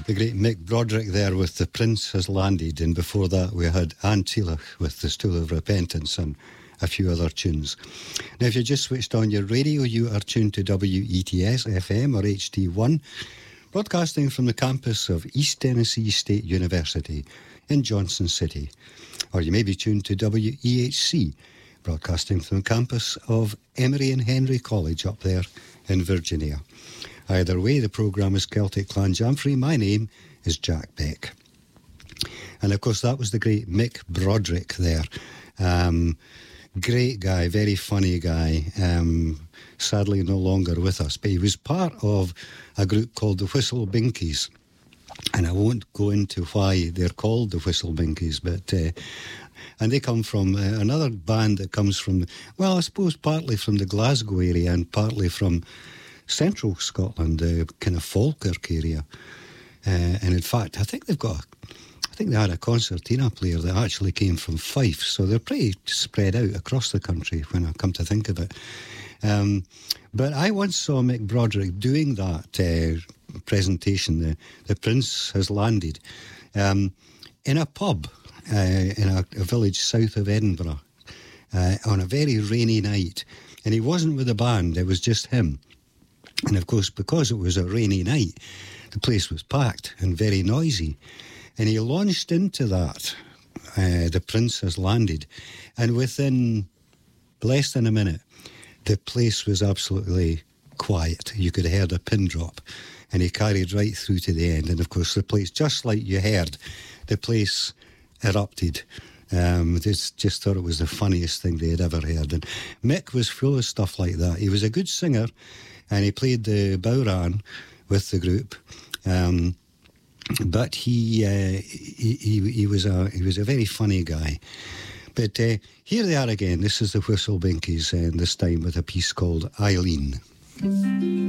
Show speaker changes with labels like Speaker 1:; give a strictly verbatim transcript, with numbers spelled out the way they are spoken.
Speaker 1: The great Mick Broderick there with The Prince Has Landed, and before that we had Anne Teelach with The Stool of Repentance and a few other tunes. Now, if you just switched on your radio, you are tuned to W E T S F M or H T one, broadcasting from the campus of East Tennessee State University in Johnson City. Or you may be tuned to W E H C, broadcasting from the campus of Emory and Henry College up there in Virginia. Either way, the programme is Celtic Clan Jamfrey. My name is Jack Beck. And of course, that was the great Mick Broderick there. Um, great guy, very funny guy. Um, sadly, no longer with us. But he was part of a group called the Whistle Binkies. And I won't go into why they're called the Whistle Binkies, but... Uh, and they come from uh, another band that comes from, well, I suppose partly from the Glasgow area and partly from central Scotland, the uh, kind of Falkirk area. Uh, and in fact, I think they've got, a, I think they had a concertina player that actually came from Fife, so they're pretty spread out across the country when I come to think of it. Um, but I once saw Mick Broderick doing that uh, presentation, the, the Prince Has Landed, um, in a pub uh, in a, a village south of Edinburgh uh, on a very rainy night. And he wasn't with a band, it was just him. And of course, because it was a rainy night, the place was packed and very noisy. And he launched into that, uh, The Prince Has Landed. And within less than a minute, the place was absolutely quiet. You could have heard a pin drop. And he carried right through to the end. And of course, the place, just like you heard, the place erupted. Um, just, just thought it was the funniest thing they had ever heard. And Mick was full of stuff like that. He was a good singer. And he played the Bowran with the group, um, but he, uh, he he he was a he was a very funny guy. But uh, here they are again. This is the Whistle Binkies, and this time with a piece called Eileen.